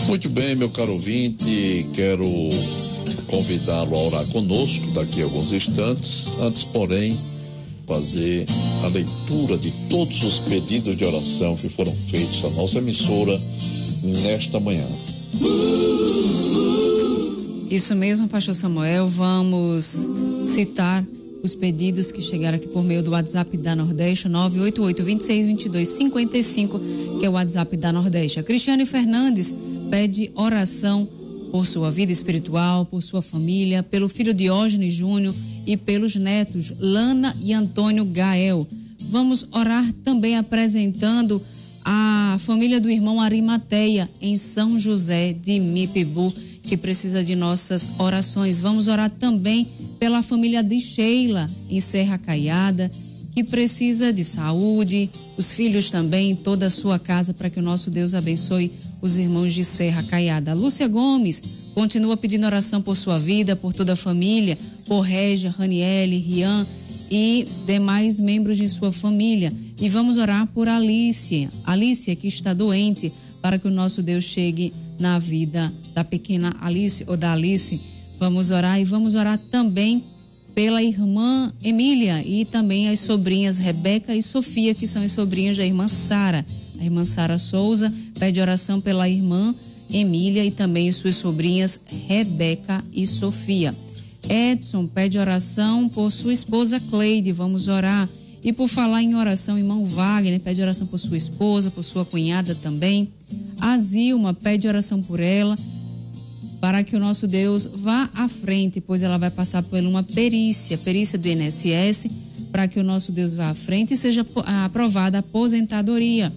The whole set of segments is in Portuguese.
Muito bem, meu caro ouvinte, quero convidá-lo a orar conosco daqui a alguns instantes. Antes, porém, fazer a leitura de todos os pedidos de oração que foram feitos à nossa emissora nesta manhã. Isso mesmo, pastor Samuel. Vamos citar os pedidos que chegaram aqui por meio do WhatsApp da Nordeste, 988-2622-55, que é o WhatsApp da Nordeste. A Cristiane Fernandes pede oração por sua vida espiritual, por sua família, pelo filho Diógenes Júnior e pelos netos Lana e Antônio Gael. Vamos orar também apresentando a família do irmão Arimateia em São José de Mipibu, que precisa de nossas orações. Vamos orar também pela família de Sheila em Serra Caiada, que precisa de saúde, os filhos também, toda a sua casa, para que o nosso Deus abençoe os irmãos de Serra Caiada. Lúcia Gomes continua pedindo oração por sua vida, por toda a família, por Régia, Raniele, Rian e demais membros de sua família. E vamos orar por Alicia, que está doente, para que o nosso Deus chegue na vida da pequena Alice ou da Alice. Vamos orar e vamos orar também pela irmã Emília e também as sobrinhas Rebeca e Sofia, que são as sobrinhas da irmã Sara. A irmã Sara Souza pede oração pela irmã Emília e também suas sobrinhas Rebeca e Sofia. Edson pede oração por sua esposa Cleide. Vamos orar. E por falar em oração, irmão Wagner pede oração por sua esposa, por sua cunhada também. A Zilma pede oração por ela, para que o nosso Deus vá à frente, pois ela vai passar por uma perícia do INSS, para que o nosso Deus vá à frente e seja aprovada a aposentadoria.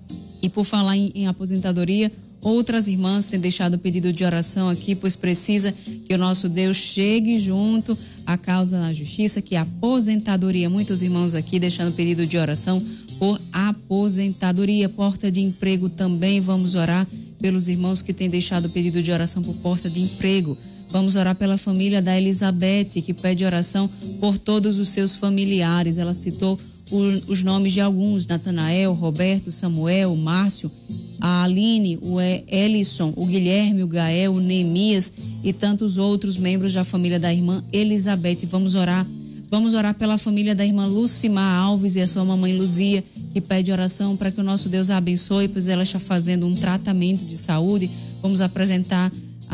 E por falar em aposentadoria, outras irmãs têm deixado o pedido de oração aqui, pois precisa que o nosso Deus chegue junto à causa na justiça, que é a aposentadoria. Muitos irmãos aqui deixando pedido de oração por aposentadoria. Porta de emprego também, vamos orar pelos irmãos que têm deixado o pedido de oração por porta de emprego. Vamos orar pela família da Elizabeth, que pede oração por todos os seus familiares. Ela citou os nomes de alguns: Natanael, Roberto, Samuel, Márcio, a Aline, o Ellison, o Guilherme, o Gael, o Neemias e tantos outros membros da família da irmã Elizabeth. Vamos orar pela família da irmã Lucimar Alves e a sua mamãe Luzia, que pede oração para que o nosso Deus a abençoe, pois ela está fazendo um tratamento de saúde. Vamos apresentar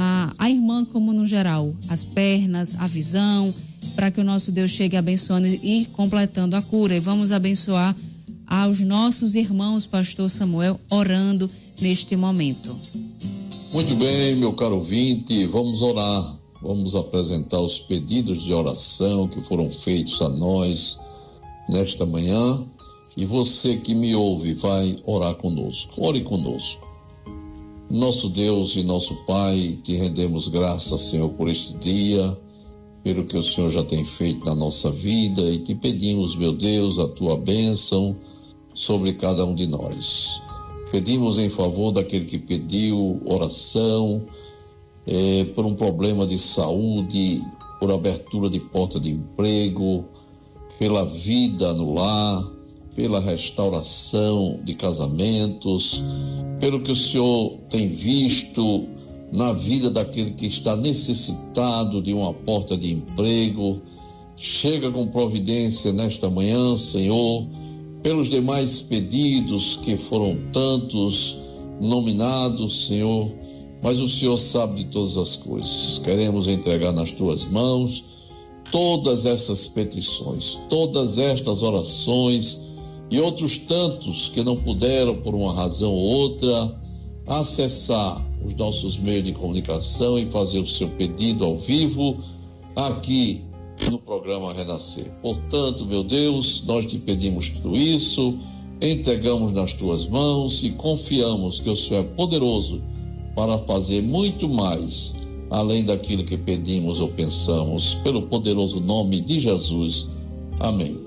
a irmã como no geral, as pernas, a visão, para que o nosso Deus chegue abençoando e completando a cura. E vamos abençoar aos nossos irmãos, pastor Samuel, orando neste momento. Muito bem, meu caro ouvinte, vamos orar. Vamos apresentar os pedidos de oração que foram feitos a nós nesta manhã. E você que me ouve vai orar conosco. Ore conosco. Nosso Deus e nosso Pai, te rendemos graças, Senhor, por este dia, pelo que o Senhor já tem feito na nossa vida, e te pedimos, meu Deus, a tua bênção sobre cada um de nós. Pedimos em favor daquele que pediu oração por um problema de saúde, por abertura de porta de emprego, pela vida no lar, pela restauração de casamentos, pelo que o Senhor tem visto na vida daquele que está necessitado de uma porta de emprego. Chega com providência nesta manhã, Senhor, pelos demais pedidos que foram tantos nominados, Senhor, mas o Senhor sabe de todas as coisas. Queremos entregar nas tuas mãos todas essas petições, todas estas orações e outros tantos que não puderam, por uma razão ou outra, acessar os nossos meios de comunicação e fazer o seu pedido ao vivo aqui no programa Renascer. Portanto, meu Deus, nós te pedimos tudo isso, entregamos nas tuas mãos e confiamos que o Senhor é poderoso para fazer muito mais, além daquilo que pedimos ou pensamos, pelo poderoso nome de Jesus. Amém.